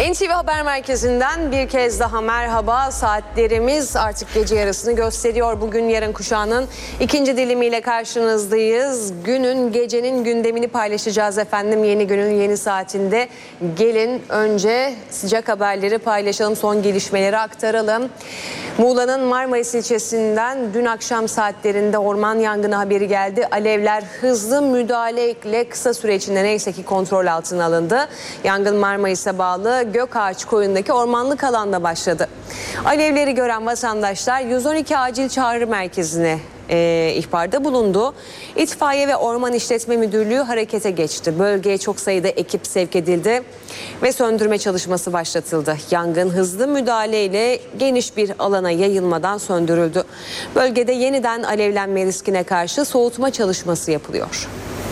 NTV Haber Merkezi'nden bir kez daha merhaba. Saatlerimiz artık gece yarısını gösteriyor. Bugün yarın kuşağının ikinci dilimiyle karşınızdayız. Günün, gecenin gündemini paylaşacağız efendim. Yeni günün yeni saatinde. Gelin önce sıcak haberleri paylaşalım, son gelişmeleri aktaralım. Muğla'nın Marmaris ilçesinden dün akşam saatlerinde orman yangını haberi geldi. Alevler hızlı müdahaleyle kısa süre içinde neyse ki kontrol altına alındı. Yangın Marmaris'e bağlı Gökağaç Koyu'ndaki ormanlık alanda başladı. Alevleri gören vatandaşlar 112 acil çağrı merkezine ihbarda bulundu. İtfaiye ve Orman İşletme Müdürlüğü harekete geçti. Bölgeye çok sayıda ekip sevk edildi ve söndürme çalışması başlatıldı. Yangın hızlı müdahaleyle geniş bir alana yayılmadan söndürüldü. Bölgede yeniden alevlenme riskine karşı soğutma çalışması yapılıyor.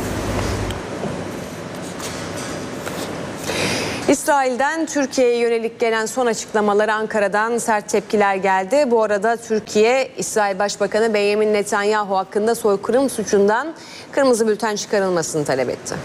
İsrail'den Türkiye'ye yönelik gelen son açıklamalara Ankara'dan sert tepkiler geldi. Bu arada Türkiye, İsrail Başbakanı Benjamin Netanyahu hakkında soykırım suçundan kırmızı bülten çıkarılmasını talep etti.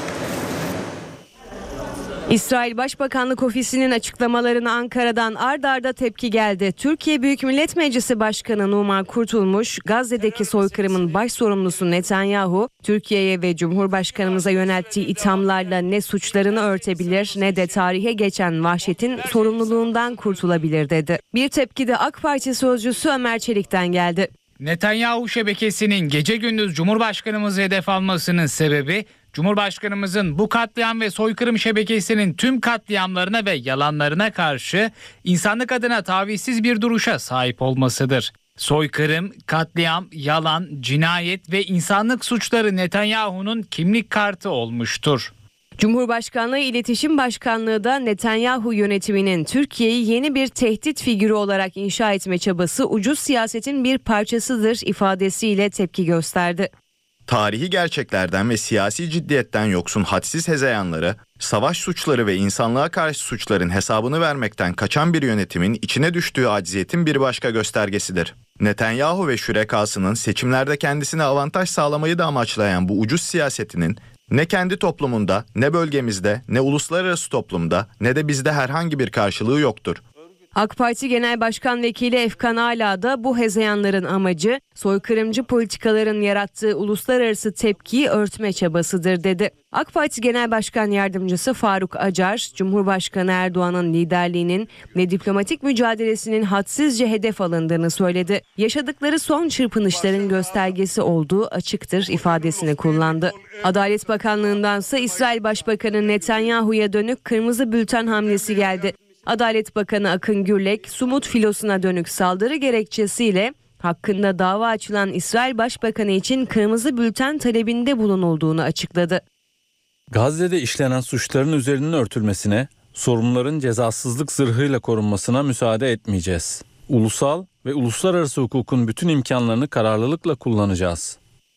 İsrail Başbakanlık Ofisi'nin açıklamalarına Ankara'dan ard arda tepki geldi. Türkiye Büyük Millet Meclisi Başkanı Numan Kurtulmuş, Gazze'deki soykırımın baş sorumlusu Netanyahu, Türkiye'ye ve Cumhurbaşkanımıza yönelttiği ithamlarla ne suçlarını örtebilir ne de tarihe geçen vahşetin sorumluluğundan kurtulabilir dedi. Bir tepki de AK Parti sözcüsü Ömer Çelik'ten geldi. Netanyahu şebekesinin gece gündüz Cumhurbaşkanımızı hedef almasının sebebi, Cumhurbaşkanımızın bu katliam ve soykırım şebekesinin tüm katliamlarına ve yalanlarına karşı insanlık adına tavizsiz bir duruşa sahip olmasıdır. Soykırım, katliam, yalan, cinayet ve insanlık suçları Netanyahu'nun kimlik kartı olmuştur. Cumhurbaşkanlığı İletişim Başkanlığı da Netanyahu yönetiminin Türkiye'yi yeni bir tehdit figürü olarak inşa etme çabası ucuz siyasetin bir parçasıdır ifadesiyle tepki gösterdi. Tarihi gerçeklerden ve siyasi ciddiyetten yoksun hadsiz hezeyanları, savaş suçları ve insanlığa karşı suçların hesabını vermekten kaçan bir yönetimin içine düştüğü acziyetin bir başka göstergesidir. Netanyahu ve şürekasının seçimlerde kendisine avantaj sağlamayı da amaçlayan bu ucuz siyasetinin ne kendi toplumunda, ne bölgemizde, ne uluslararası toplumda, ne de bizde herhangi bir karşılığı yoktur. AK Parti Genel Başkan Vekili Efkan Ala da bu hezeyanların amacı soykırımcı politikaların yarattığı uluslararası tepkiyi örtme çabasıdır dedi. AK Parti Genel Başkan Yardımcısı Faruk Acar, Cumhurbaşkanı Erdoğan'ın liderliğinin ve diplomatik mücadelesinin hadsizce hedef alındığını söyledi. Yaşadıkları son çırpınışların göstergesi olduğu açıktır ifadesini kullandı. Adalet Bakanlığı'ndansa İsrail Başbakanı Netanyahu'ya dönük kırmızı bülten hamlesi geldi. Adalet Bakanı Akın Gürlek, Sumut filosuna dönük saldırı gerekçesiyle hakkında dava açılan İsrail Başbakanı için kırmızı bülten talebinde bulunulduğunu açıkladı. Gazze'de işlenen suçların üzerinin örtülmesine, sorumluların cezasızlık zırhıyla korunmasına müsaade etmeyeceğiz. Ulusal ve uluslararası hukukun bütün imkanlarını kararlılıkla kullanacağız.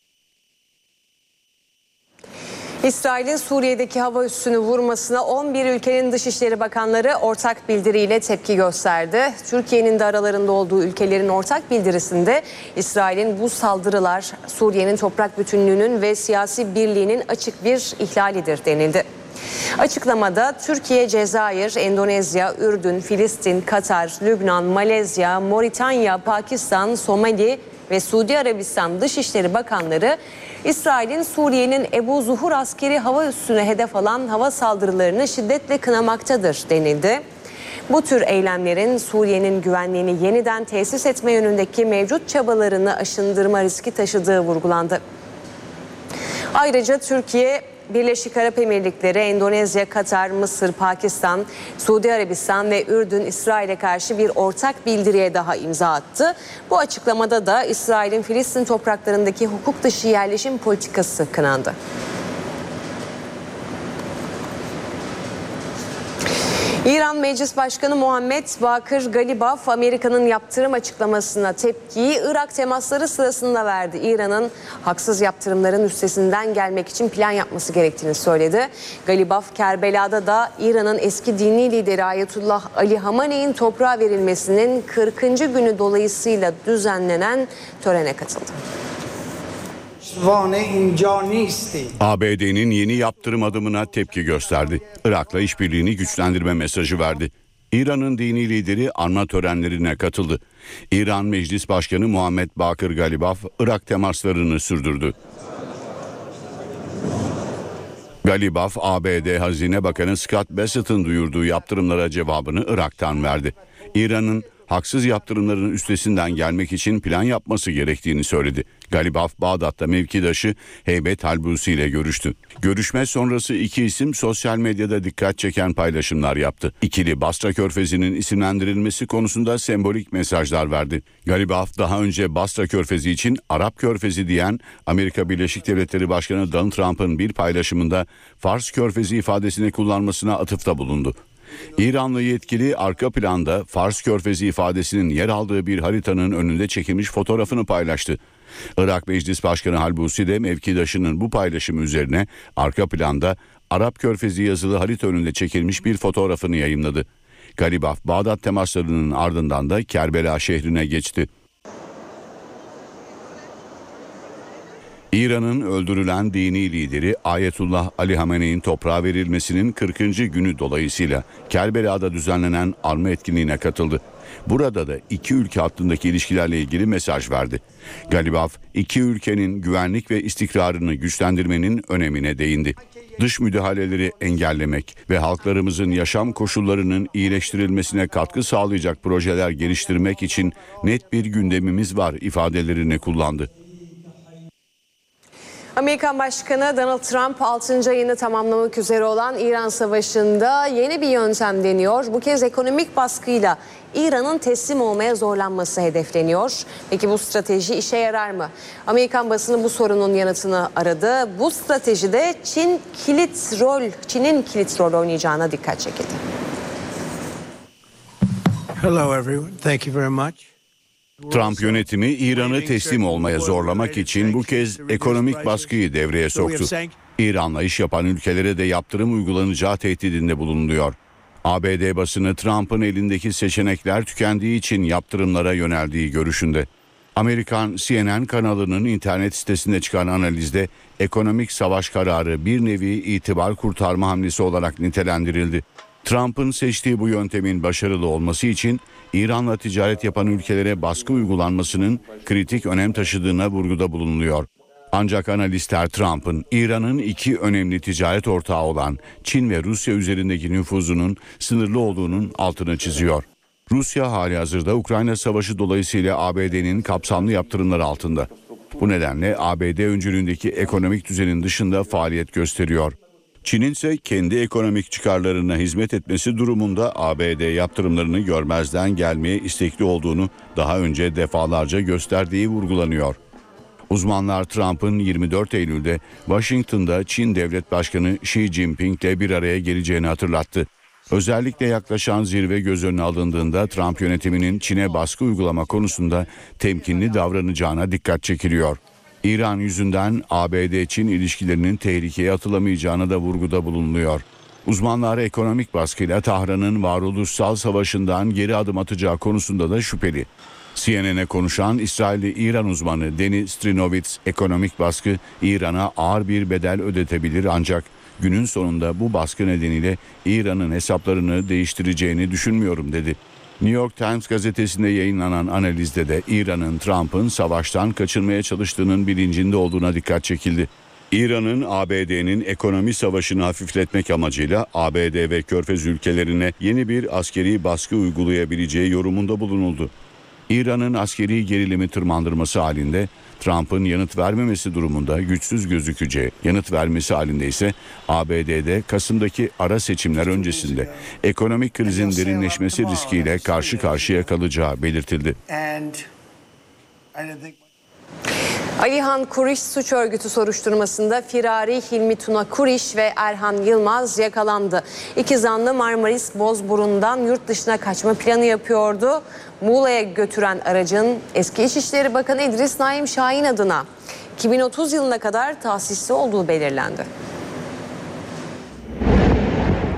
İsrail'in Suriye'deki hava üssünü vurmasına 11 ülkenin Dışişleri Bakanları ortak bildiriyle tepki gösterdi. Türkiye'nin de aralarında olduğu ülkelerin ortak bildirisinde İsrail'in bu saldırılar Suriye'nin toprak bütünlüğünün ve siyasi birliğinin açık bir ihlalidir denildi. Açıklamada Türkiye, Cezayir, Endonezya, Ürdün, Filistin, Katar, Lübnan, Malezya, Moritanya, Pakistan, Somali ve Suudi Arabistan Dışişleri Bakanları İsrail'in Suriye'nin Ebu Zuhur askeri hava üssüne hedef alan hava saldırılarını şiddetle kınamaktadır denildi. Bu tür eylemlerin Suriye'nin güvenliğini yeniden tesis etme yönündeki mevcut çabalarını aşındırma riski taşıdığı vurgulandı. Ayrıca Türkiye, Birleşik Arap Emirlikleri, Endonezya, Katar, Mısır, Pakistan, Suudi Arabistan ve Ürdün, İsrail'e karşı bir ortak bildiriye daha imza attı. Bu açıklamada da İsrail'in Filistin topraklarındaki hukuk dışı yerleşim politikası kınandı. İran Meclis Başkanı Muhammed Bakır Galibaf, Amerika'nın yaptırım açıklamasına tepkiyi Irak temasları sırasında verdi. İran'ın haksız yaptırımların üstesinden gelmek için plan yapması gerektiğini söyledi. Galibaf, Kerbela'da da İran'ın eski dini lideri Ayetullah Ali Hamaney'in toprağa verilmesinin 40. günü dolayısıyla düzenlenen törene katıldı. ABD'nin yeni yaptırım adımına tepki gösterdi. Irak'la işbirliğini güçlendirme mesajı verdi. İran'ın dini lideri anma törenlerine katıldı. İran Meclis Başkanı Muhammed Bakır Galibaf, Irak temaslarını sürdürdü. Galibaf, ABD Hazine Bakanı Scott Bessett'ın duyurduğu yaptırımlara cevabını Irak'tan verdi. İran'ın haksız yaptırımların üstesinden gelmek için plan yapması gerektiğini söyledi. Galibaf, Bağdat'ta mevkidaşı Heybet Halbusi ile görüştü. Görüşme sonrası iki isim sosyal medyada dikkat çeken paylaşımlar yaptı. İkili Basra Körfezi'nin isimlendirilmesi konusunda sembolik mesajlar verdi. Galibaf daha önce Basra Körfezi için Arap Körfezi diyen Amerika Birleşik Devletleri Başkanı Donald Trump'ın bir paylaşımında Fars Körfezi ifadesini kullanmasına atıfta bulundu. İranlı yetkili arka planda Fars Körfezi ifadesinin yer aldığı bir haritanın önünde çekilmiş fotoğrafını paylaştı. Irak Meclis Başkanı Halbusi de mevkidaşının bu paylaşımı üzerine arka planda Arap Körfezi yazılı harita önünde çekilmiş bir fotoğrafını yayımladı. Galibaf, Bağdat temaslarının ardından da Kerbela şehrine geçti. İran'ın öldürülen dini lideri Ayetullah Ali Hamenei'nin toprağa verilmesinin 40. günü dolayısıyla Kerbela'da düzenlenen anma etkinliğine katıldı. Burada da iki ülke hattındaki ilişkilerle ilgili mesaj verdi. Galibaf, iki ülkenin güvenlik ve istikrarını güçlendirmenin önemine değindi. Dış müdahaleleri engellemek ve halklarımızın yaşam koşullarının iyileştirilmesine katkı sağlayacak projeler geliştirmek için net bir gündemimiz var ifadelerini kullandı. Amerikan Başkanı Donald Trump 6. ayını tamamlamak üzere olan İran Savaşı'nda yeni bir yöntem deniyor. Bu kez ekonomik baskıyla İran'ın teslim olmaya zorlanması hedefleniyor. Peki bu strateji işe yarar mı? Amerikan basını bu sorunun yanıtını aradı. Bu stratejide Çin'in kilit rol oynayacağına dikkat çekildi. Hello everyone. Thank you very much. Trump yönetimi İran'ı teslim olmaya zorlamak için bu kez ekonomik baskıyı devreye soktu. İran'la iş yapan ülkelere de yaptırım uygulanacağı tehdidinde bulunuyor. ABD basını Trump'ın elindeki seçenekler tükendiği için yaptırımlara yöneldiği görüşünde. Amerikan CNN kanalının internet sitesinde çıkan analizde ekonomik savaş kararı bir nevi itibar kurtarma hamlesi olarak nitelendirildi. Trump'ın seçtiği bu yöntemin başarılı olması için İran'la ticaret yapan ülkelere baskı uygulanmasının kritik önem taşıdığına vurguda bulunuyor. Ancak analistler Trump'ın İran'ın iki önemli ticaret ortağı olan Çin ve Rusya üzerindeki nüfuzunun sınırlı olduğunun altını çiziyor. Rusya halihazırda Ukrayna Savaşı dolayısıyla ABD'nin kapsamlı yaptırımları altında. Bu nedenle ABD öncülüğündeki ekonomik düzenin dışında faaliyet gösteriyor. Çin'in ise kendi ekonomik çıkarlarına hizmet etmesi durumunda ABD yaptırımlarını görmezden gelmeye istekli olduğunu daha önce defalarca gösterdiği vurgulanıyor. Uzmanlar Trump'ın 24 Eylül'de Washington'da Çin Devlet Başkanı Xi Jinping'le bir araya geleceğini hatırlattı. Özellikle yaklaşan zirve göz önüne alındığında Trump yönetiminin Çin'e baskı uygulama konusunda temkinli davranacağına dikkat çekiliyor. İran yüzünden ABD-Çin ilişkilerinin tehlikeye atılamayacağına da vurguda bulunuyor. Uzmanlar ekonomik baskıyla Tahran'ın varoluşsal savaşından geri adım atacağı konusunda da şüpheli. CNN'e konuşan İsrailli-İran uzmanı Denis Strinovitz, ekonomik baskı İran'a ağır bir bedel ödetebilir ancak günün sonunda bu baskı nedeniyle İran'ın hesaplarını değiştireceğini düşünmüyorum dedi. New York Times gazetesinde yayınlanan analizde de İran'ın Trump'ın savaştan kaçınmaya çalıştığının bilincinde olduğuna dikkat çekildi. İran'ın ABD'nin ekonomi savaşını hafifletmek amacıyla ABD ve Körfez ülkelerine yeni bir askeri baskı uygulayabileceği yorumunda bulunuldu. İran'ın askeri gerilimi tırmandırması halinde Trump'ın yanıt vermemesi durumunda güçsüz gözükeceği, yanıt vermesi halinde ise ABD'de Kasım'daki ara seçimler öncesinde ekonomik krizin derinleşmesi riskiyle karşı karşıya kalacağı belirtildi. Alihan Kuriş suç örgütü soruşturmasında firari Hilmi Tuna Kuriş ve Erhan Yılmaz yakalandı. İki zanlı Marmaris Bozburun'dan yurt dışına kaçma planı yapıyordu. Muğla'ya götüren aracın eski İçişleri Bakanı İdris Naim Şahin adına 2030 yılına kadar tahsisli olduğu belirlendi.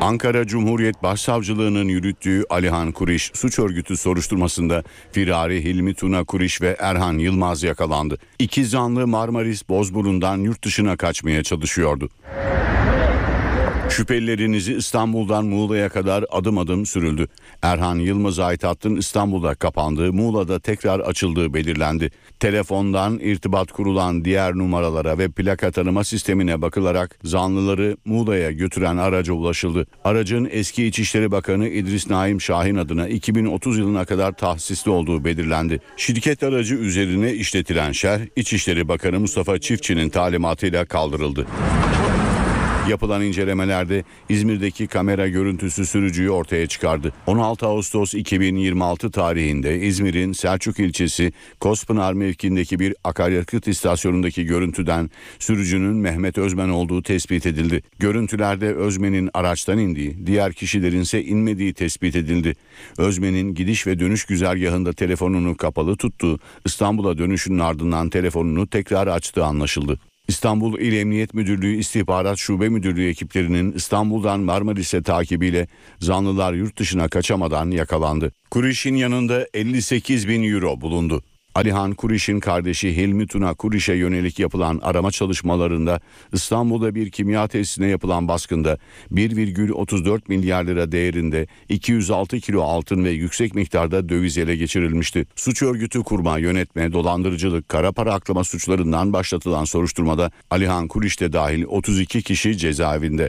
Ankara Cumhuriyet Başsavcılığı'nın yürüttüğü Alihan Kuriş suç örgütü soruşturmasında firari Hilmi Tuna Kuriş ve Erhan Yılmaz yakalandı. İki zanlı Marmaris Bozburun'dan yurt dışına kaçmaya çalışıyordu. Şüphelilerin izi İstanbul'dan Muğla'ya kadar adım adım sürüldü. Erhan Yılmaz'a ait hattın İstanbul'da kapandığı, Muğla'da tekrar açıldığı belirlendi. Telefondan irtibat kurulan diğer numaralara ve plaka tanıma sistemine bakılarak zanlıları Muğla'ya götüren araca ulaşıldı. Aracın eski İçişleri Bakanı İdris Naim Şahin adına 2030 yılına kadar tahsisli olduğu belirlendi. Şirket aracı üzerine işletilen şerh İçişleri Bakanı Mustafa Çiftçi'nin talimatıyla kaldırıldı. Yapılan incelemelerde İzmir'deki kamera görüntüsü sürücüyü ortaya çıkardı. 16 Ağustos 2026 tarihinde İzmir'in Selçuk ilçesi Kospınar mevkiindeki bir akaryakıt istasyonundaki görüntüden sürücünün Mehmet Özmen olduğu tespit edildi. Görüntülerde Özmen'in araçtan indiği, diğer kişilerin ise inmediği tespit edildi. Özmen'in gidiş ve dönüş güzergahında telefonunu kapalı tuttuğu, İstanbul'a dönüşünün ardından telefonunu tekrar açtığı anlaşıldı. İstanbul İl Emniyet Müdürlüğü İstihbarat Şube Müdürlüğü ekiplerinin İstanbul'dan Marmaris'e takibiyle zanlılar yurt dışına kaçamadan yakalandı. Kuriş'in yanında 58.000 euro bulundu. Alihan Kuriş'in kardeşi Hilmi Tuna Kuriş'e yönelik yapılan arama çalışmalarında İstanbul'da bir kimya tesisine yapılan baskında 1,34 milyar lira değerinde 206 kilo altın ve yüksek miktarda döviz ele geçirilmişti. Suç örgütü kurma, yönetme, dolandırıcılık, kara para aklama suçlarından başlatılan soruşturmada Alihan Kuriş de dahil 32 kişi cezaevinde.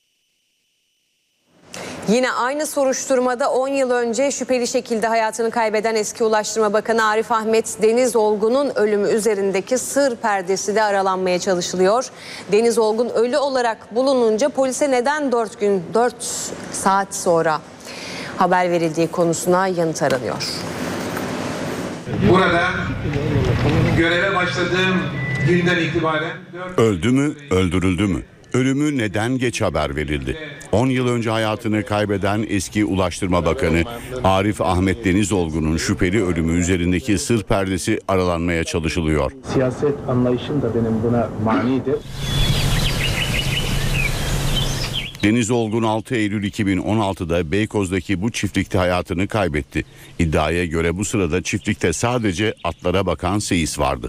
Yine aynı soruşturmada 10 yıl önce şüpheli şekilde hayatını kaybeden eski Ulaştırma Bakanı Arif Ahmet Deniz Olgun'un ölümü üzerindeki sır perdesi de aralanmaya çalışılıyor. Deniz Olgun ölü olarak bulununca polise neden 4 saat sonra haber verildiği konusuna yanıt aranıyor. Burada göreve başladığım günden itibaren... Öldü mü, öldürüldü mü? Ölümü neden geç haber verildi? 10 yıl önce hayatını kaybeden eski Ulaştırma Bakanı Arif Ahmet Deniz Olgun'un şüpheli ölümü üzerindeki sır perdesi aralanmaya çalışılıyor. Siyaset anlayışım da benim buna manidir. Deniz Olgun 6 Eylül 2016'da Beykoz'daki bu çiftlikte hayatını kaybetti. İddiaya göre bu sırada çiftlikte sadece atlara bakan seyis vardı.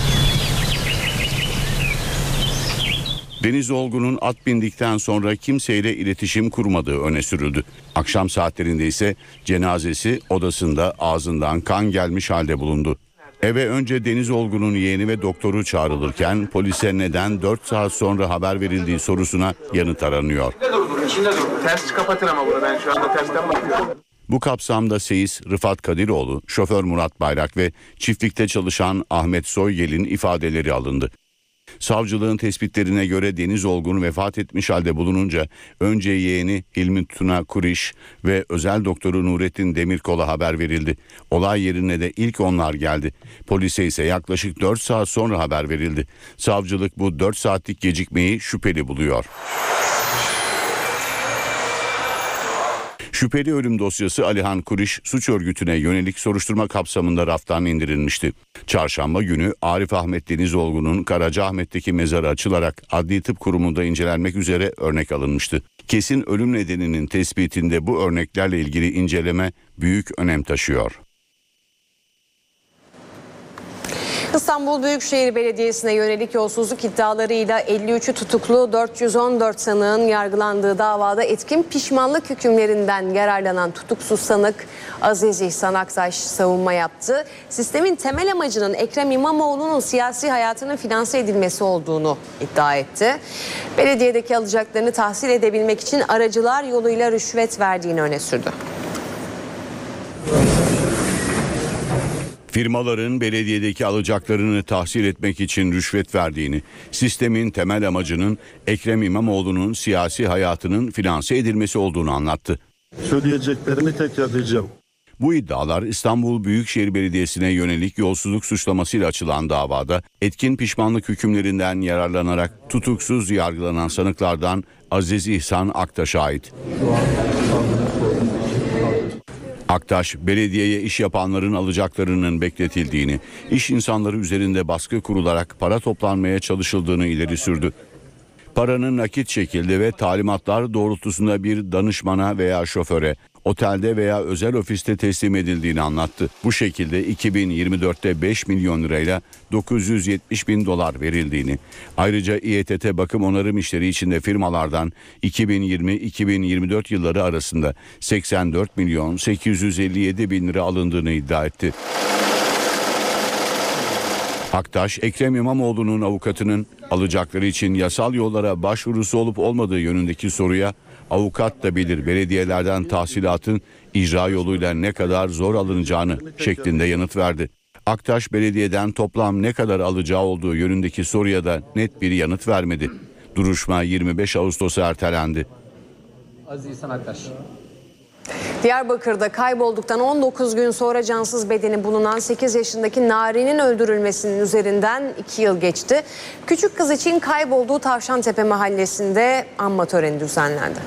Deniz Olgun'un at bindikten sonra kimseyle iletişim kurmadığı öne sürüldü. Akşam saatlerinde ise cenazesi odasında ağzından kan gelmiş halde bulundu. Eve önce Deniz Olgun'un yeğeni ve doktoru çağrılırken polise neden 4 saat sonra haber verildiği sorusuna yanıt aranıyor. İçinde dur. Ters kapatın ama bunu, ben şu anda tersten bakıyorum. Bu kapsamda seyis Rıfat Kadiroğlu, şoför Murat Bayrak ve çiftlikte çalışan Ahmet Soygel'in ifadeleri alındı. Savcılığın tespitlerine göre Deniz Olgun vefat etmiş halde bulununca önce yeğeni Hilmi Tuna Kuriş ve özel doktoru Nurettin Demirkol'a haber verildi. Olay yerine de ilk onlar geldi. Polise ise yaklaşık 4 saat sonra haber verildi. Savcılık bu 4 saatlik gecikmeyi şüpheli buluyor. Şüpheli ölüm dosyası Alihan Kuriş suç örgütüne yönelik soruşturma kapsamında raftan indirilmişti. Çarşamba günü Arif Ahmet Deniz Olgun'un Karacaahmet'teki mezarı açılarak Adli Tıp Kurumu'nda incelenmek üzere örnek alınmıştı. Kesin ölüm nedeninin tespitinde bu örneklerle ilgili inceleme büyük önem taşıyor. İstanbul Büyükşehir Belediyesi'ne yönelik yolsuzluk iddialarıyla 53'ü tutuklu 414 sanığın yargılandığı davada etkin pişmanlık hükümlerinden yararlanan tutuksuz sanık Aziz İhsan Aktaş savunma yaptı. Sistemin temel amacının Ekrem İmamoğlu'nun siyasi hayatının finanse edilmesi olduğunu iddia etti. Belediyedeki alacaklarını tahsil edebilmek için aracılar yoluyla rüşvet verdiğini öne sürdü. Firmaların belediyedeki alacaklarını tahsil etmek için rüşvet verdiğini, sistemin temel amacının Ekrem İmamoğlu'nun siyasi hayatının finanse edilmesi olduğunu anlattı. Söyleyeceklerimi tekrarlayacağım. Bu iddialar İstanbul Büyükşehir Belediyesi'ne yönelik yolsuzluk suçlamasıyla açılan davada etkin pişmanlık hükümlerinden yararlanarak tutuksuz yargılanan sanıklardan Aziz İhsan Aktaş'a ait. Aktaş, belediyeye iş yapanların alacaklarının bekletildiğini, iş insanları üzerinde baskı kurularak para toplanmaya çalışıldığını ileri sürdü. Paranın nakit şekilde ve talimatlar doğrultusunda bir danışmana veya şoföre, otelde veya özel ofiste teslim edildiğini anlattı. Bu şekilde 2024'te 5 milyon lirayla 970 bin dolar verildiğini, ayrıca İETT bakım onarım işleri içinde firmalardan 2020-2024 yılları arasında 84 milyon 857 bin lira alındığını iddia etti. Aktaş, Ekrem İmamoğlu'nun avukatının alacakları için yasal yollara başvurusu olup olmadığı yönündeki soruya avukat da bilir belediyelerden tahsilatın icra yoluyla ne kadar zor alınacağını şeklinde yanıt verdi. Aktaş belediyeden toplam ne kadar alacağı olduğu yönündeki soruya da net bir yanıt vermedi. Duruşma 25 Ağustos'a ertelendi. Aziz İhsan Aktaş. Diyarbakır'da kaybolduktan 19 gün sonra cansız bedeni bulunan 8 yaşındaki Nari'nin öldürülmesinin üzerinden 2 yıl geçti. Küçük kız için kaybolduğu Tavşantepe mahallesinde anma töreni düzenlendi.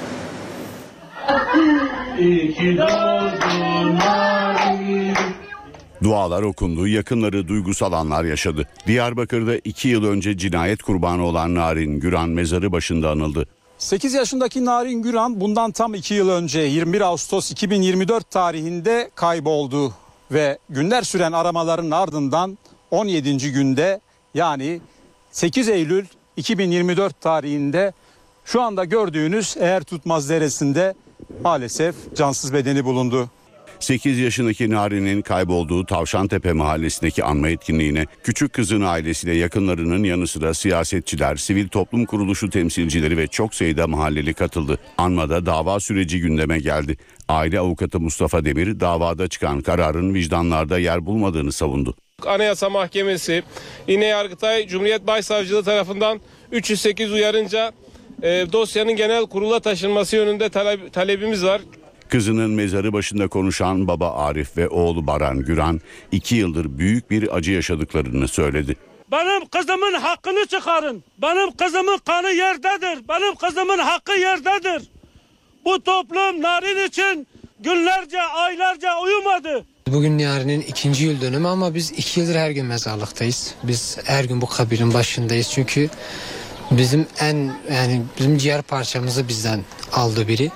Dualar okundu, yakınları duygusal anlar yaşadı. Diyarbakır'da 2 yıl önce cinayet kurbanı olan Narin Güran mezarı başında anıldı. 8 yaşındaki Narin Güran bundan tam 2 yıl önce 21 Ağustos 2024 tarihinde kayboldu ve günler süren aramaların ardından 17. günde yani 8 Eylül 2024 tarihinde şu anda gördüğünüz Eğertutmaz Deresi'nde maalesef cansız bedeni bulundu. 8 yaşındaki Nari'nin kaybolduğu Tavşantepe mahallesindeki anma etkinliğine küçük kızın ailesiyle yakınlarının yanı sıra siyasetçiler, sivil toplum kuruluşu temsilcileri ve çok sayıda mahalleli katıldı. Anmada dava süreci gündeme geldi. Aile avukatı Mustafa Demir davada çıkan kararın vicdanlarda yer bulmadığını savundu. Anayasa Mahkemesi, yine Yargıtay Cumhuriyet Başsavcılığı tarafından 308 uyarınca dosyanın genel kurula taşınması yönünde talebimiz var. Kızının mezarı başında konuşan baba Arif ve oğlu Baran Güran 2 yıldır büyük bir acı yaşadıklarını söyledi. Benim kızımın hakkını çıkarın. Benim kızımın kanı yerdedir. Benim kızımın hakkı yerdedir. Bu toplum Narin için günlerce, aylarca uyumadı. Bugün Narin'in 2. yıl dönümü ama biz 2 yıldır her gün mezarlıktayız. Biz her gün bu kabirin başındayız çünkü bizim bizim ciğer parçamızı bizden aldı biri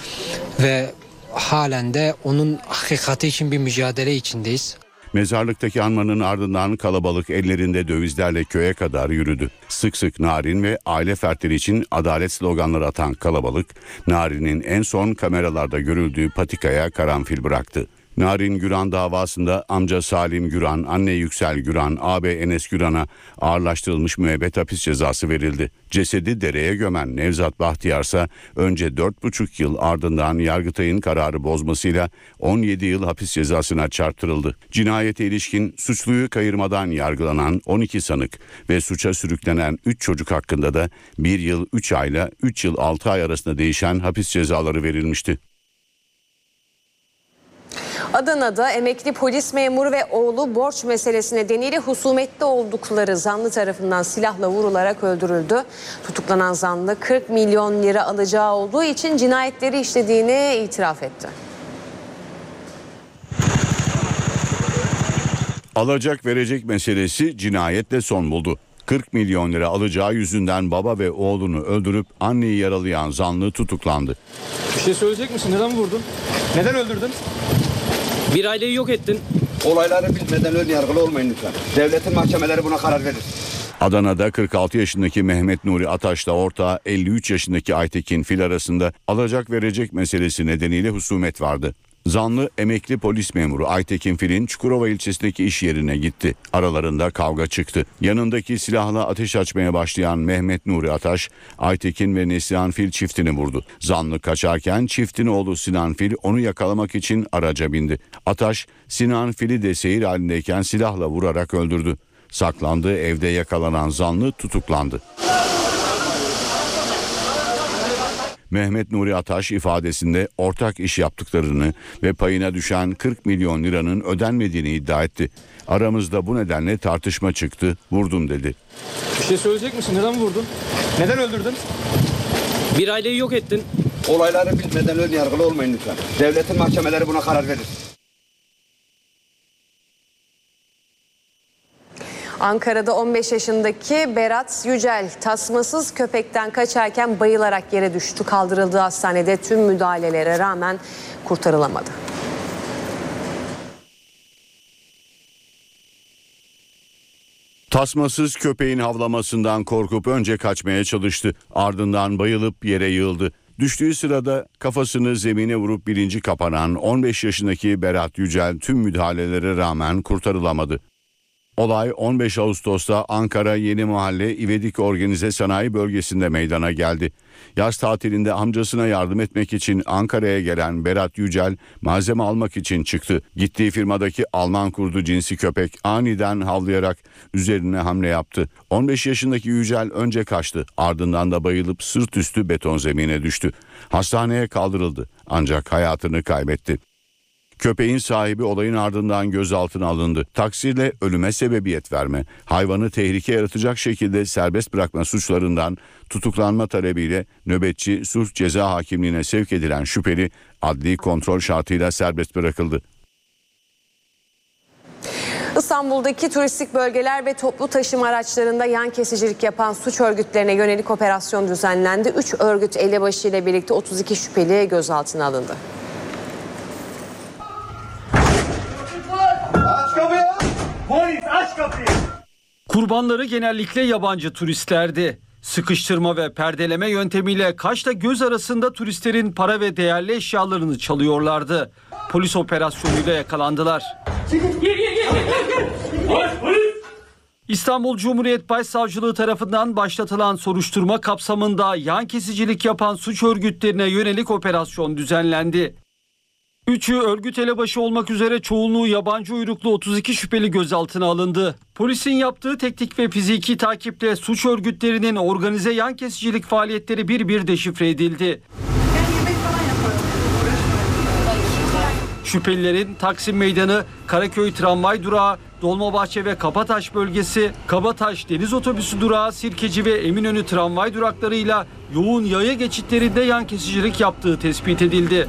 ve halen de onun hakikati için bir mücadele içindeyiz. Mezarlıktaki anmanın ardından kalabalık ellerinde dövizlerle köye kadar yürüdü. Sık sık Narin ve aile fertleri için adalet sloganları atan kalabalık, Narin'in en son kameralarda görüldüğü patikaya karanfil bıraktı. Narin Güran davasında amca Salim Güran, anne Yüksel Güran, ağabey Enes Güran'a ağırlaştırılmış müebbet hapis cezası verildi. Cesedi dereye gömen Nevzat Bahtiyarsa önce 4,5 yıl ardından Yargıtay'ın kararı bozmasıyla 17 yıl hapis cezasına çarptırıldı. Cinayete ilişkin suçluyu kayırmadan yargılanan 12 sanık ve suça sürüklenen 3 çocuk hakkında da 1 yıl 3 ayla 3 yıl 6 ay arasında değişen hapis cezaları verilmişti. Adana'da emekli polis memuru ve oğlu borç meselesi nedeniyle husumetli oldukları zanlı tarafından silahla vurularak öldürüldü. Tutuklanan zanlı 40 milyon lira alacağı olduğu için cinayetleri işlediğini itiraf etti. Alacak verecek meselesi cinayetle son buldu. 40 milyon lira alacağı yüzünden baba ve oğlunu öldürüp anneyi yaralayan zanlı tutuklandı. Bir şey söyleyecek misin? Neden vurdun? Neden öldürdün? Bir aileyi yok ettin. Olayları bilmeden ön yargılı olmayın lütfen. Devletin mahkemeleri buna karar verir. Adana'da 46 yaşındaki Mehmet Nuri Ataş'la ortağı 53 yaşındaki Aytekin Fil arasında alacak verecek meselesi nedeniyle husumet vardı. Zanlı emekli polis memuru Aytekin Fil'in Çukurova ilçesindeki iş yerine gitti. Aralarında kavga çıktı. Yanındaki silahla ateş açmaya başlayan Mehmet Nuri Ataş, Aytekin ve Neslihan Fil çiftini vurdu. Zanlı kaçarken çiftin oğlu Sinan Fil onu yakalamak için araca bindi. Ataş, Sinan Fil'i de seyir halindeyken silahla vurarak öldürdü. Saklandığı evde yakalanan zanlı tutuklandı. Mehmet Nuri Ataş ifadesinde ortak iş yaptıklarını ve payına düşen 40 milyon liranın ödenmediğini iddia etti. Aramızda bu nedenle tartışma çıktı, vurdum dedi. Bir şey söyleyecek misin? Neden vurdun? Neden öldürdün? Bir aileyi yok ettin. Olayları bilmeden ön yargılı olmayın lütfen. Devletin mahkemeleri buna karar verir. Ankara'da 15 yaşındaki Berat Yücel tasmasız köpekten kaçarken bayılarak yere düştü. Kaldırıldığı hastanede tüm müdahalelere rağmen kurtarılamadı. Tasmasız köpeğin havlamasından korkup önce kaçmaya çalıştı. Ardından bayılıp yere yığıldı. Düştüğü sırada kafasını zemine vurup bilinci kapanan 15 yaşındaki Berat Yücel tüm müdahalelere rağmen kurtarılamadı. Olay 15 Ağustos'ta Ankara Yeni Mahalle İvedik Organize Sanayi Bölgesi'nde meydana geldi. Yaz tatilinde amcasına yardım etmek için Ankara'ya gelen Berat Yücel malzeme almak için çıktı. Gittiği firmadaki Alman kurdu cinsi köpek aniden havlayarak üzerine hamle yaptı. 15 yaşındaki Yücel önce kaçtı, ardından da bayılıp sırt üstü beton zemine düştü. Hastaneye kaldırıldı ancak hayatını kaybetti. Köpeğin sahibi olayın ardından gözaltına alındı. Taksirle ölüme sebebiyet verme, hayvanı tehlike yaratacak şekilde serbest bırakma suçlarından tutuklanma talebiyle nöbetçi sulh ceza hakimliğine sevk edilen şüpheli adli kontrol şartıyla serbest bırakıldı. İstanbul'daki turistik bölgeler ve toplu taşıma araçlarında yan kesicilik yapan suç örgütlerine yönelik operasyon düzenlendi. 3 örgüt elebaşı ile birlikte 32 şüpheli gözaltına alındı. Polis aç kapıyı. Kurbanları genellikle yabancı turistlerdi. Sıkıştırma ve perdeleme yöntemiyle kaşla göz arasında turistlerin para ve değerli eşyalarını çalıyorlardı. Polis operasyonuyla yakalandılar. İstanbul Cumhuriyet Başsavcılığı tarafından başlatılan soruşturma kapsamında yan kesicilik yapan suç örgütlerine yönelik operasyon düzenlendi. 3'ü örgüt elebaşı olmak üzere çoğunluğu yabancı uyruklu 32 şüpheli gözaltına alındı. Polisin yaptığı teknik ve fiziki takiple suç örgütlerinin organize yan kesicilik faaliyetleri bir bir deşifre edildi. Şüphelilerin Taksim Meydanı, Karaköy Tramvay Durağı, Dolmabahçe ve Kabataş bölgesi, Kabataş Deniz Otobüsü Durağı, Sirkeci ve Eminönü tramvay duraklarıyla yoğun yaya geçitlerinde yan kesicilik yaptığı tespit edildi.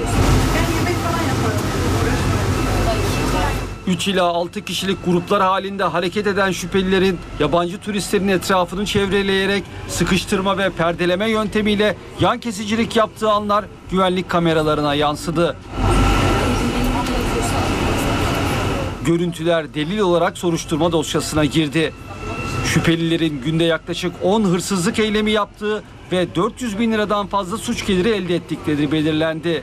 3 ila 6 kişilik gruplar halinde hareket eden şüphelilerin yabancı turistlerin etrafını çevreleyerek sıkıştırma ve perdeleme yöntemiyle yan kesicilik yaptığı anlar güvenlik kameralarına yansıdı. Görüntüler delil olarak soruşturma dosyasına girdi. Şüphelilerin günde yaklaşık 10 hırsızlık eylemi yaptığı ve 400 bin liradan fazla suç geliri elde ettikleri belirlendi.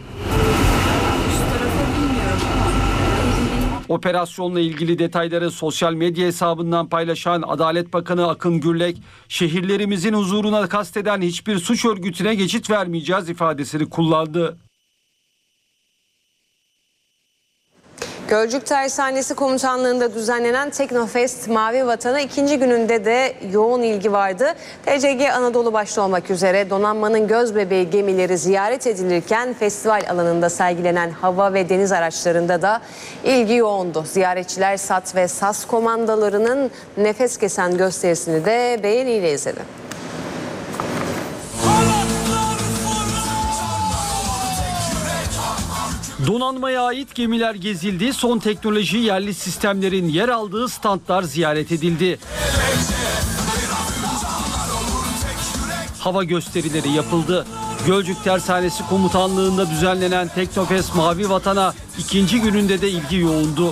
Operasyonla ilgili detayları sosyal medya hesabından paylaşan Adalet Bakanı Akın Gürlek, şehirlerimizin huzuruna kasteden hiçbir suç örgütüne geçit vermeyeceğiz ifadesini kullandı. Gölcük Tersanesi Komutanlığı'nda düzenlenen Teknofest Mavi Vatan'a 2. gününde de yoğun ilgi vardı. TCG Anadolu başta olmak üzere donanmanın gözbebeği gemileri ziyaret edilirken festival alanında sergilenen hava ve deniz araçlarında da ilgi yoğundu. Ziyaretçiler SAT ve SAS komandolarının nefes kesen gösterisini de beğeniyle izledi. Donanmaya ait gemiler gezildi, son teknoloji yerli sistemlerin yer aldığı standlar ziyaret edildi. Hava gösterileri yapıldı. Gölcük Tersanesi Komutanlığı'nda düzenlenen Teknofest Mavi Vatan'a 2. gününde de ilgi yoğundu.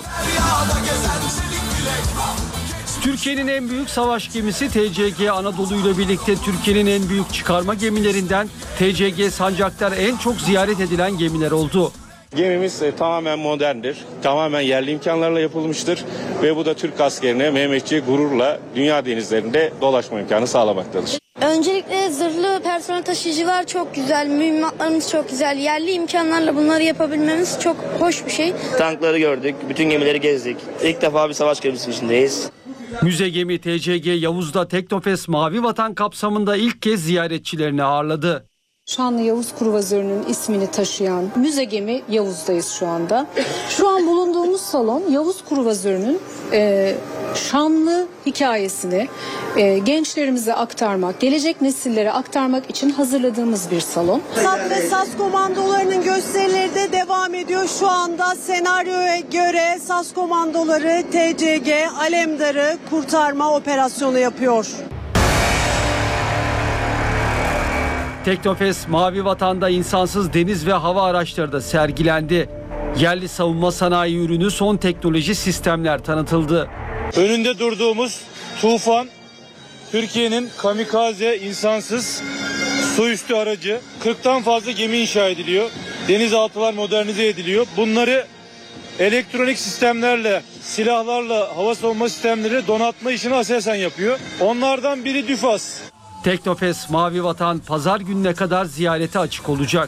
Türkiye'nin en büyük savaş gemisi TCG Anadolu ile birlikte Türkiye'nin en büyük çıkarma gemilerinden TCG Sancaktar en çok ziyaret edilen gemiler oldu. Gemimiz tamamen moderndir, tamamen yerli imkanlarla yapılmıştır ve bu da Türk askerine Mehmetçiğe gururla dünya denizlerinde dolaşma imkanı sağlamaktadır. Öncelikle zırhlı personel taşıyıcılar çok güzel, mühimmatlarımız çok güzel. Yerli imkanlarla bunları yapabilmemiz çok hoş bir şey. Tankları gördük, bütün gemileri gezdik. İlk defa bir savaş gemisi içindeyiz. Müze gemi TCG Yavuz'da Teknofest Mavi Vatan kapsamında ilk kez ziyaretçilerini ağırladı. Şanlı Yavuz Kruvazörü'nün ismini taşıyan müze gemi Yavuz'dayız şu anda. Şu an bulunduğumuz salon Yavuz Kruvazörü'nün şanlı hikayesini gençlerimize aktarmak, gelecek nesillere aktarmak için hazırladığımız bir salon. SAT ve SAS komandolarının gösterileri de devam ediyor. Şu anda senaryoya göre SAS komandoları TCG Alemdar'ı kurtarma operasyonu yapıyor. Teknofest Mavi Vatan'da insansız deniz ve hava araçları da sergilendi. Yerli savunma sanayi ürünü son teknoloji sistemler tanıtıldı. Önünde durduğumuz Tufan, Türkiye'nin kamikaze insansız su üstü aracı. 40'tan fazla gemi inşa ediliyor. Denizaltılar modernize ediliyor. Bunları elektronik sistemlerle, silahlarla, hava savunma sistemleri donatma işini Aselsan yapıyor. Onlardan biri DÜFAS. Teknofest Mavi Vatan pazar gününe kadar ziyarete açık olacak.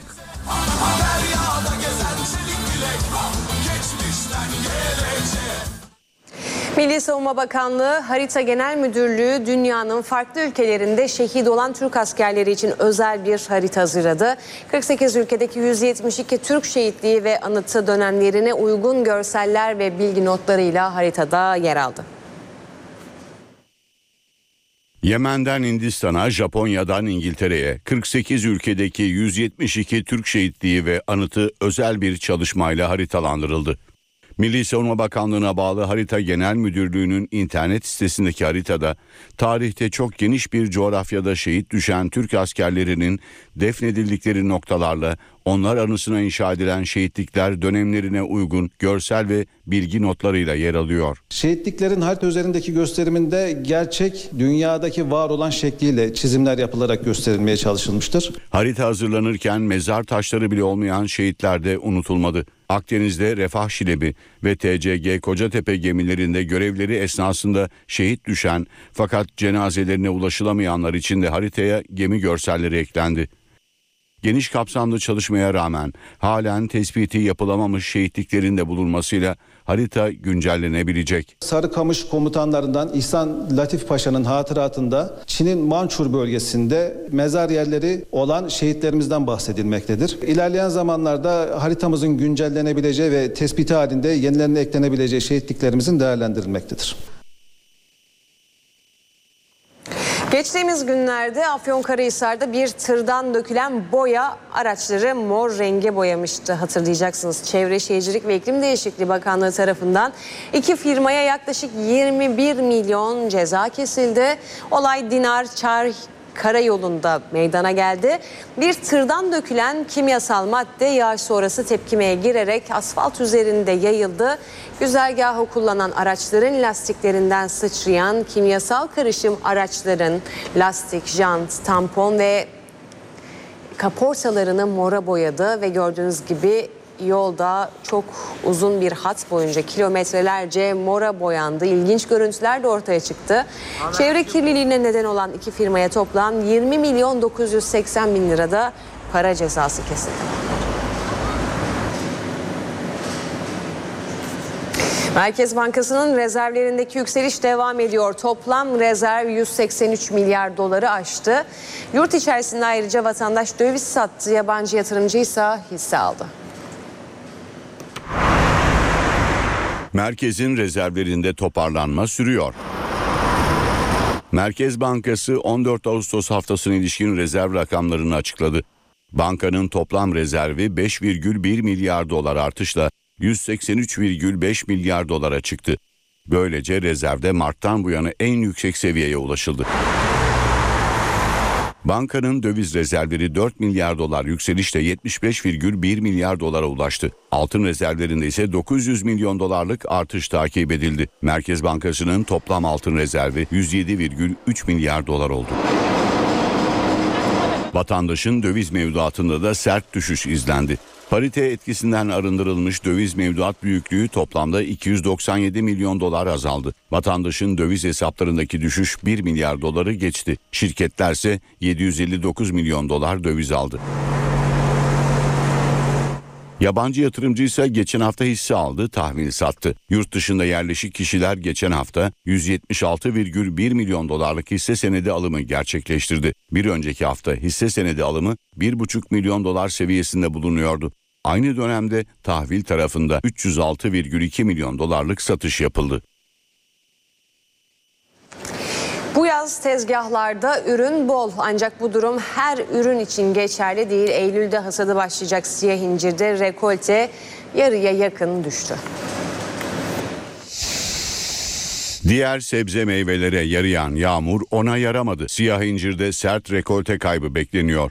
Milli Savunma Bakanlığı Harita Genel Müdürlüğü dünyanın farklı ülkelerinde şehit olan Türk askerleri için özel bir harita hazırladı. 48 ülkedeki 172 Türk şehitliği ve anıtı dönemlerine uygun görseller ve bilgi notlarıyla haritada yer aldı. Yemen'den Hindistan'a, Japonya'dan İngiltere'ye 48 ülkedeki 172 Türk şehitliği ve anıtı özel bir çalışmayla haritalandırıldı. Milli Savunma Bakanlığı'na bağlı Harita Genel Müdürlüğü'nün internet sitesindeki haritada tarihte çok geniş bir coğrafyada şehit düşen Türk askerlerinin defnedildikleri noktalarla onlar anısına inşa edilen şehitlikler dönemlerine uygun görsel ve bilgi notlarıyla yer alıyor. Şehitliklerin harita üzerindeki gösteriminde gerçek dünyadaki var olan şekliyle çizimler yapılarak gösterilmeye çalışılmıştır. Harita hazırlanırken mezar taşları bile olmayan şehitler de unutulmadı. Akdeniz'de Refah Şilebi ve TCG Kocatepe gemilerinde görevleri esnasında şehit düşen fakat cenazelerine ulaşılamayanlar için de haritaya gemi görselleri eklendi. Geniş kapsamlı çalışmaya rağmen halen tespiti yapılamamış şehitliklerin de bulunmasıyla harita güncellenebilecek. Sarıkamış komutanlarından İhsan Latif Paşa'nın hatıratında Çin'in Mançur bölgesinde mezar yerleri olan şehitlerimizden bahsedilmektedir. İlerleyen zamanlarda haritamızın güncellenebileceği ve tespiti halinde yenilerine eklenebileceği şehitliklerimizin değerlendirilmektedir. Geçtiğimiz günlerde Afyonkarahisar'da bir tırdan dökülen boya araçları mor renge boyamıştı. Hatırlayacaksınız, Çevre Şehircilik ve İklim Değişikliği Bakanlığı tarafından 2 firmaya yaklaşık 21 milyon ceza kesildi. Olay Dinar-Çarh Karayolu'nda meydana geldi. Bir tırdan dökülen kimyasal madde yağış sonrası tepkimeye girerek asfalt üzerinde yayıldı. Güzergahı kullanan araçların lastiklerinden sıçrayan kimyasal karışım araçların lastik, jant, tampon ve kaportalarını mora boyadı ve gördüğünüz gibi yolda çok uzun bir hat boyunca kilometrelerce mora boyandı. İlginç görüntüler de ortaya çıktı. Çevre kirliliğine neden olan 2 firmaya toplam 20 milyon 980 bin lirada para cezası kesildi. Merkez Bankası'nın rezervlerindeki yükseliş devam ediyor. Toplam rezerv 183 milyar doları aştı. Yurt içerisinde ayrıca vatandaş döviz sattı, yabancı yatırımcı ise hisse aldı. Merkezin rezervlerinde toparlanma sürüyor. Merkez Bankası 14 Ağustos haftasına ilişkin rezerv rakamlarını açıkladı. Bankanın toplam rezervi 5,1 milyar dolar artışla 183,5 milyar dolara çıktı. Böylece rezervde Mart'tan bu yana en yüksek seviyeye ulaşıldı. Bankanın döviz rezervleri 4 milyar dolar yükselişle 75,1 milyar dolara ulaştı. Altın rezervlerinde ise 900 milyon dolarlık artış takip edildi. Merkez Bankası'nın toplam altın rezervi 107,3 milyar dolar oldu. Vatandaşın döviz mevduatında da sert düşüş izlendi. Parite etkisinden arındırılmış döviz mevduat büyüklüğü toplamda 297 milyon dolar azaldı. Vatandaşın döviz hesaplarındaki düşüş 1 milyar doları geçti. Şirketlerse 759 milyon dolar döviz aldı. Yabancı yatırımcı ise geçen hafta hisse aldı, tahvil sattı. Yurt dışında yerleşik kişiler geçen hafta 176,1 milyon dolarlık hisse senedi alımı gerçekleştirdi. Bir önceki hafta hisse senedi alımı 1,5 milyon dolar seviyesinde bulunuyordu. Aynı dönemde tahvil tarafında 306,2 milyon dolarlık satış yapıldı. yaz tezgahlarda ürün bol, ancak bu durum her ürün için geçerli değil. Eylül'de hasadı başlayacak siyah incirde rekolte yarıya yakın düştü. Diğer sebze meyvelere yarayan yağmur ona yaramadı. Siyah incirde sert rekolte kaybı bekleniyor.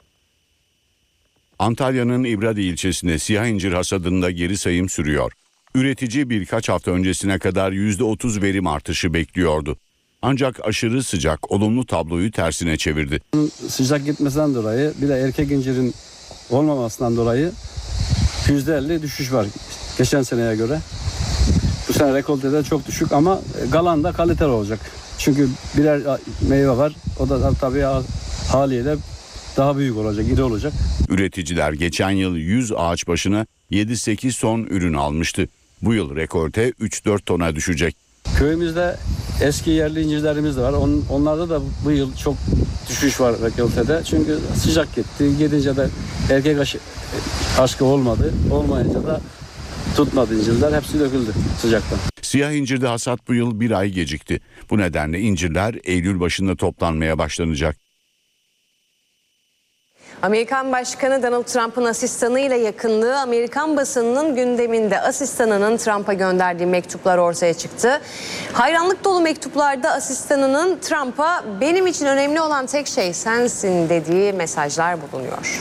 Antalya'nın İbradi ilçesinde siyah incir hasadında geri sayım sürüyor. Üretici birkaç hafta öncesine kadar %30 verim artışı bekliyordu. Ancak aşırı sıcak olumlu tabloyu tersine çevirdi. Sıcak gitmesinden dolayı bir de erkek incirin olmamasından dolayı %50 düşüş var geçen seneye göre. Bu sene rekoltede çok düşük ama galan da kaliteli olacak. Çünkü birer meyve var, o da tabii haliyle daha büyük olacak, iri olacak. Üreticiler geçen yıl 100 ağaç başına 7-8 ton ürün almıştı. Bu yıl rekolte 3-4 tona düşecek. Köyümüzde eski yerli incirlerimiz de var. Onlarda da bu yıl çok düşüş var rekoltede. Çünkü sıcak gitti. Gidince de erkek aşkı olmadı. Olmayınca da tutmadı incirler. Hepsi döküldü sıcaktan. Siyah incirde hasat bu yıl bir ay gecikti. Bu nedenle incirler Eylül başında toplanmaya başlanacak. Amerikan Başkanı Donald Trump'ın asistanıyla yakınlığı Amerikan basınının gündeminde. Asistanının Trump'a gönderdiği mektuplar ortaya çıktı. Hayranlık dolu mektuplarda asistanının Trump'a "benim için önemli olan tek şey sensin" dediği mesajlar bulunuyor.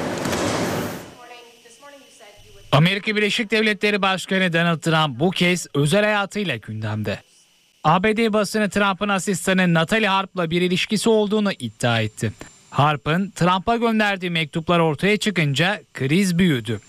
Amerika Birleşik Devletleri Başkanı Donald Trump bu kez özel hayatıyla gündemde. ABD basını Trump'ın asistanı Natalie Harp'la bir ilişkisi olduğunu iddia etti. Harp'ın Trump'a gönderdiği mektuplar ortaya çıkınca kriz büyüdü.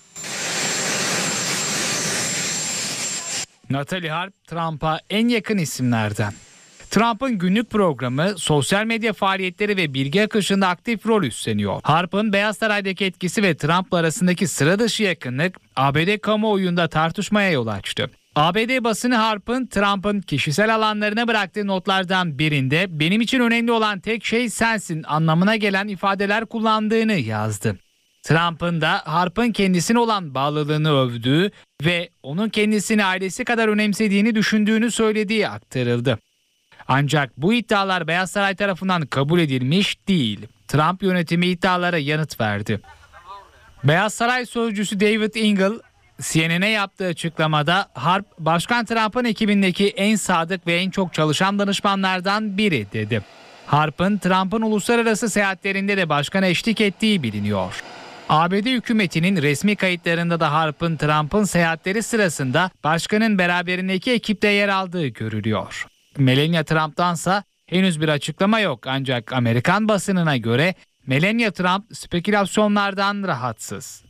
Natalie Harp, Trump'a en yakın isimlerden. Trump'ın günlük programı, sosyal medya faaliyetleri ve bilgi akışında aktif rol üstleniyor. Harp'ın Beyaz Saray'daki etkisi ve Trump'la arasındaki sıra dışı yakınlık ABD kamuoyunda tartışmaya yol açtı. ABD basını Harp'ın Trump'ın kişisel alanlarına bıraktığı notlardan birinde "benim için önemli olan tek şey sensin" anlamına gelen ifadeler kullandığını yazdı. Trump'ın da Harp'ın kendisine olan bağlılığını övdüğü ve onun kendisini ailesi kadar önemsediğini düşündüğünü söylediği aktarıldı. Ancak bu iddialar Beyaz Saray tarafından kabul edilmiş değil. Trump yönetimi iddialara yanıt verdi. Beyaz Saray sözcüsü David Ingle, CNN'e yaptığı açıklamada Harp, Başkan Trump'ın ekibindeki en sadık ve en çok çalışan danışmanlardan biri dedi. Harp'ın Trump'ın uluslararası seyahatlerinde de başkana eşlik ettiği biliniyor. ABD hükümetinin resmi kayıtlarında da Harp'ın Trump'ın seyahatleri sırasında başkanın beraberindeki ekipte yer aldığı görülüyor. Melania Trump'tansa henüz bir açıklama yok, ancak Amerikan basınına göre Melania Trump spekülasyonlardan rahatsız.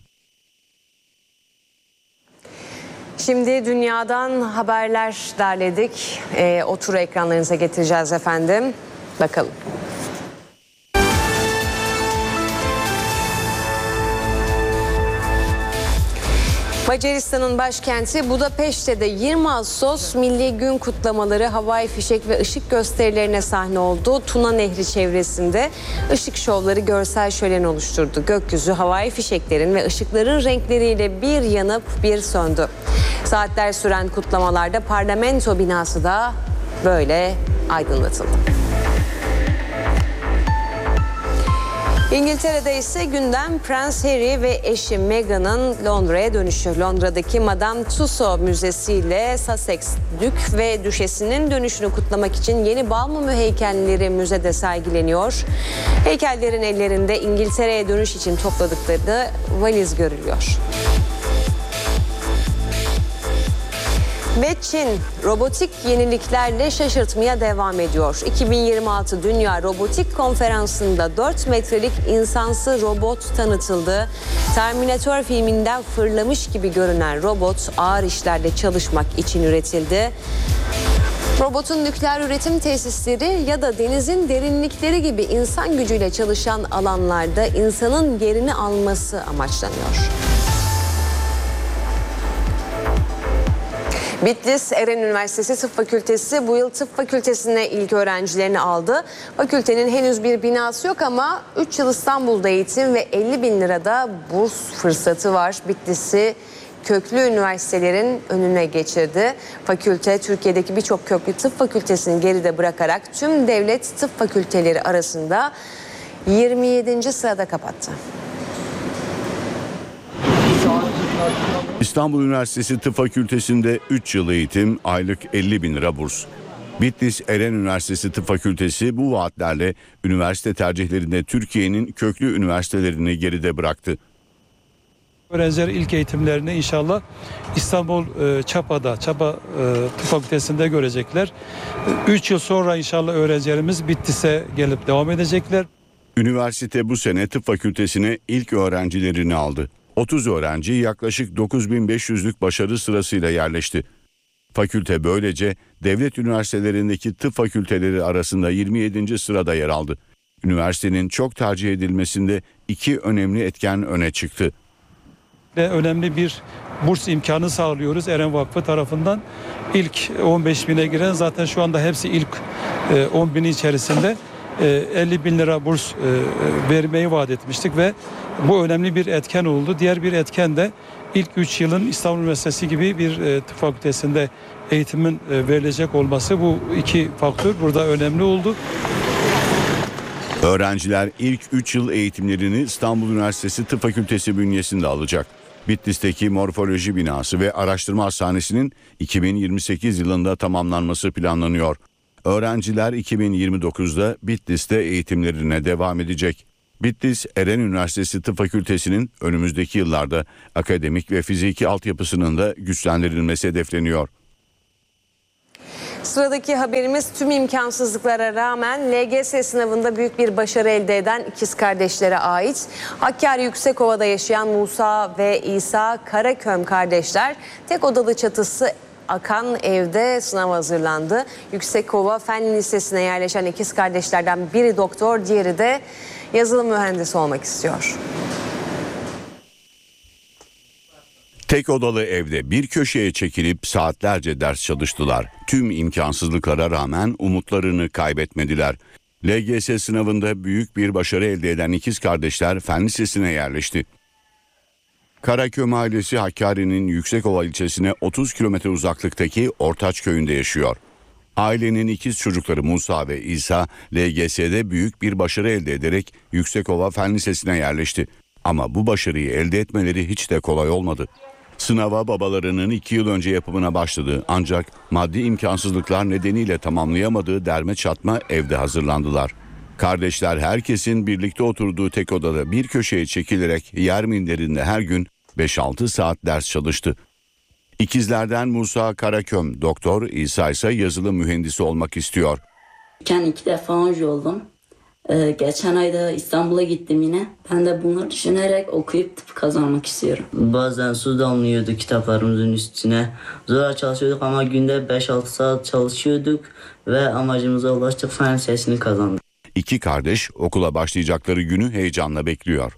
Şimdi dünyadan haberler derledik. O turu ekranlarınıza getireceğiz efendim. Bakalım. Macaristan'ın başkenti Budapeşte'de 20 Ağustos Milli Gün kutlamaları havai fişek ve ışık gösterilerine sahne oldu. Tuna Nehri çevresinde ışık şovları görsel şölen oluşturdu. Gökyüzü havai fişeklerin ve ışıkların renkleriyle bir yanıp bir söndü. Saatler süren kutlamalarda parlamento binası da böyle aydınlatıldı. İngiltere'de ise gündem Prens Harry ve eşi Meghan'ın Londra'ya dönüşü. Londra'daki Madame Tussauds Müzesi ile Sussex Dük ve Düşesi'nin dönüşünü kutlamak için yeni bal mumu heykelleri müzede sergileniyor. Heykellerin ellerinde İngiltere'ye dönüş için topladıkları valiz görülüyor. Ve Çin robotik yeniliklerle şaşırtmaya devam ediyor. 2026 Dünya Robotik Konferansı'nda 4 metrelik insansı robot tanıtıldı. Terminator filminden fırlamış gibi görünen robot ağır işlerle çalışmak için üretildi. Robotun nükleer üretim tesisleri ya da denizin derinlikleri gibi insan gücüyle çalışan alanlarda insanın yerini alması amaçlanıyor. Bitlis Eren Üniversitesi Tıp Fakültesi bu yıl tıp fakültesine ilk öğrencilerini aldı. Fakültenin henüz bir binası yok ama 3 yıl İstanbul'da eğitim ve 50.000 lirada burs fırsatı var. Bitlis'i köklü üniversitelerin önüne geçirdi. Fakülte Türkiye'deki birçok köklü tıp fakültesini geride bırakarak tüm devlet tıp fakülteleri arasında 27. sırada kapattı. İstanbul Üniversitesi Tıp Fakültesi'nde 3 yıl eğitim, aylık 50 bin lira burs. Bitlis Eren Üniversitesi Tıp Fakültesi bu vaatlerle üniversite tercihlerinde Türkiye'nin köklü üniversitelerini geride bıraktı. Öğrenciler ilk eğitimlerini inşallah İstanbul Çapa Tıp Fakültesi'nde görecekler. 3 yıl sonra inşallah öğrencilerimiz Bitlis'e gelip devam edecekler. Üniversite bu sene tıp fakültesine ilk öğrencilerini aldı. 30 öğrenci yaklaşık 9500'lük başarı sırasıyla yerleşti. Fakülte böylece devlet üniversitelerindeki tıp fakülteleri arasında 27. sırada yer aldı. Üniversitenin çok tercih edilmesinde 2 önemli etken öne çıktı. Ve önemli bir burs imkanı sağlıyoruz Eren Vakfı tarafından. İlk 15 bine giren zaten şu anda hepsi ilk 10 bini içerisinde 50 bin lira burs vermeyi vaat etmiştik ve bu önemli bir etken oldu. Diğer bir etken de ilk 3 yılın İstanbul Üniversitesi gibi bir tıp fakültesinde eğitimin verilecek olması, bu 2 faktör burada önemli oldu. Öğrenciler ilk 3 yıl eğitimlerini İstanbul Üniversitesi Tıp Fakültesi bünyesinde alacak. Bitlis'teki morfoloji binası ve araştırma hastanesinin 2028 yılında tamamlanması planlanıyor. Öğrenciler 2029'da Bitlis'te eğitimlerine devam edecek. Bitlis Eren Üniversitesi Tıp Fakültesi'nin önümüzdeki yıllarda akademik ve fiziki altyapısının da güçlendirilmesi hedefleniyor. Sıradaki haberimiz tüm imkansızlıklara rağmen LGS sınavında büyük bir başarı elde eden ikiz kardeşlere ait. Hakkari Yüksekova'da yaşayan Musa ve İsa Karaköm kardeşler tek odalı çatısı akan evde sınava hazırlandı. Yüksekova Fen Lisesi'ne yerleşen ikiz kardeşlerden biri doktor, diğeri de yazılım mühendisi olmak istiyor. Tek odalı evde bir köşeye çekilip saatlerce ders çalıştılar. Tüm imkansızlıklara rağmen umutlarını kaybetmediler. LGS sınavında büyük bir başarı elde eden ikiz kardeşler Fen Lisesi'ne yerleşti. Karaköm ailesi Hakkari'nin Yüksekova ilçesine 30 kilometre uzaklıktaki Ortaç köyünde yaşıyor. Ailenin ikiz çocukları Musa ve İsa LGS'de büyük bir başarı elde ederek Yüksekova Fen Lisesi'ne yerleşti. Ama bu başarıyı elde etmeleri hiç de kolay olmadı. Sınava babalarının 2 yıl önce yapımına başladı, ancak maddi imkansızlıklar nedeniyle tamamlayamadığı derme çatma evde hazırlandılar. Kardeşler herkesin birlikte oturduğu tek odada bir köşeye çekilerek yer minderinde her gün 5-6 saat ders çalıştı. İkizlerden Musa Karaköm doktor, İsa ise yazılım mühendisi olmak istiyor. Ben 2 defa önce oldum. Geçen ayda İstanbul'a gittim yine. Ben de bunları düşünerek okuyup tıp kazanmak istiyorum. Bazen su damlıyordu kitaplarımızın üstüne. Zor çalışıyorduk ama günde 5-6 saat çalışıyorduk ve amacımıza ulaştık, fen lisesini kazandık. 2 kardeş okula başlayacakları günü heyecanla bekliyor.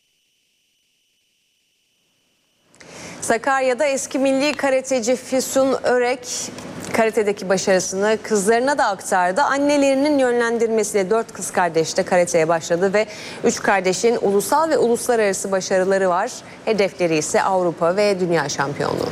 Sakarya'da eski milli karateci Füsun Örek karatedeki başarısını kızlarına da aktardı. Annelerinin yönlendirmesiyle 4 kız kardeş de karateye başladı ve 3 kardeşin ulusal ve uluslararası başarıları var. Hedefleri ise Avrupa ve Dünya şampiyonluğu.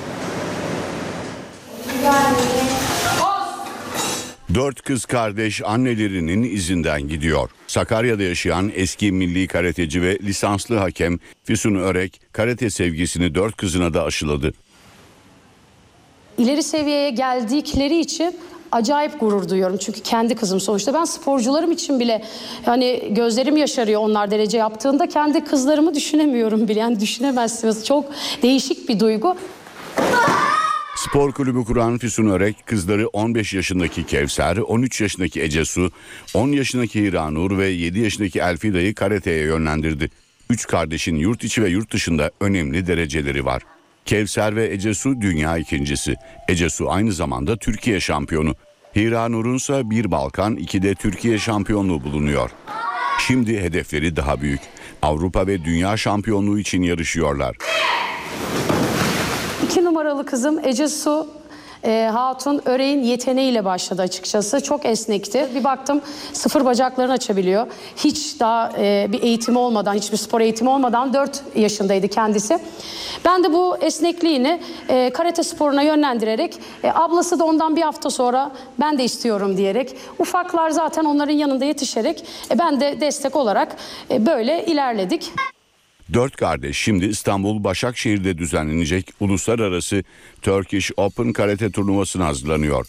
4 kız kardeş annelerinin izinden gidiyor. Sakarya'da yaşayan eski milli karateci ve lisanslı hakem Füsun Örek karate sevgisini 4 kızına da aşıladı. İleri seviyeye geldikleri için acayip gurur duyuyorum. Çünkü kendi kızım sonuçta. Ben sporcularım için bile hani gözlerim yaşarıyor onlar derece yaptığında. Kendi kızlarımı düşünemiyorum bile. Yani düşünemezsiniz. Çok değişik bir duygu. Spor kulübü kuran Füsun Örek kızları 15 yaşındaki Kevser, 13 yaşındaki Ecesu, 10 yaşındaki Hiranur ve 7 yaşındaki Elfida'yı karateye yönlendirdi. 3 kardeşin yurt içi ve yurt dışında önemli dereceleri var. Kevser ve Ecesu dünya ikincisi. Ecesu aynı zamanda Türkiye şampiyonu. Hiranur'un ise bir Balkan, 2'de Türkiye şampiyonluğu bulunuyor. Şimdi hedefleri daha büyük. Avrupa ve dünya şampiyonluğu için yarışıyorlar. 2 numaralı kızım Ecesu Hatun öreğin yeteneğiyle başladı açıkçası. Çok esnekti. Bir baktım 0 bacaklarını açabiliyor. Hiç daha bir eğitimi olmadan, hiçbir spor eğitimi olmadan 4 yaşındaydı kendisi. Ben de bu esnekliğini karate sporuna yönlendirerek ablası da ondan bir hafta sonra ben de istiyorum diyerek ufaklar zaten onların yanında yetişerek ben de destek olarak böyle ilerledik. 4 kardeş şimdi İstanbul Başakşehir'de düzenlenecek uluslararası Turkish Open karate turnuvasına hazırlanıyor.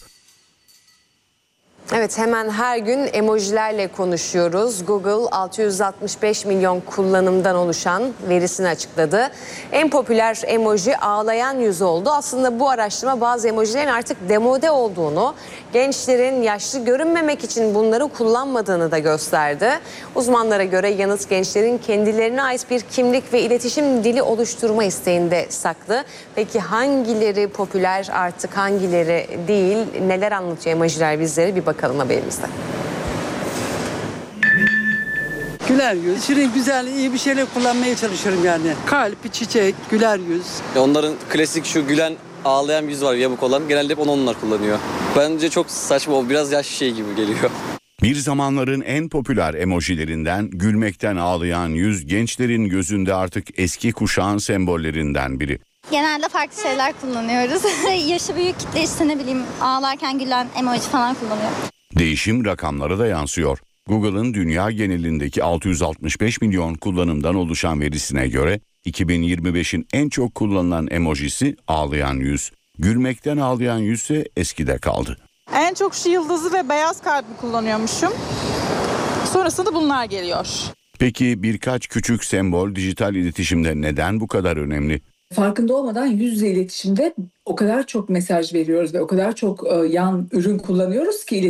Evet, hemen her gün emojilerle konuşuyoruz. Google 665 milyon kullanımdan oluşan verisini açıkladı. En popüler emoji ağlayan yüz oldu. Aslında bu araştırma bazı emojilerin artık demode olduğunu, gençlerin yaşlı görünmemek için bunları kullanmadığını da gösterdi. Uzmanlara göre yanıt gençlerin kendilerine ait bir kimlik ve iletişim dili oluşturma isteğinde saklı. Peki hangileri popüler, artık hangileri değil? Neler anlatıyor emojiler bizlere? Bir bakalım haberimizde. Güler yüz, şirin, güzel, iyi bir şeyler kullanmaya çalışıyorum yani. Kalp, çiçek, güler yüz. Onların klasik şu gülen, ağlayan bir yüz var, yamuk olan. Genelde hep onu onlar kullanıyor. Bence çok saçma, o biraz yaş şey gibi geliyor. Bir zamanların en popüler emojilerinden gülmekten ağlayan yüz gençlerin gözünde artık eski kuşağın sembollerinden biri. Genelde farklı şeyler kullanıyoruz. Yaşı büyük kitle işte ne bileyim ağlarken gülen emoji falan kullanıyor. Değişim rakamlara da yansıyor. Google'ın dünya genelindeki 665 milyon kullanımdan oluşan verisine göre 2025'in en çok kullanılan emojisi ağlayan yüz. Gülmekten ağlayan yüz ise eskide kaldı. En çok şu yıldızı ve beyaz kalbi kullanıyormuşum. Sonrasında bunlar geliyor. Peki birkaç küçük sembol dijital iletişimde neden bu kadar önemli? Farkında olmadan yüz yüze iletişimde o kadar çok mesaj veriyoruz ve o kadar çok yan ürün kullanıyoruz ki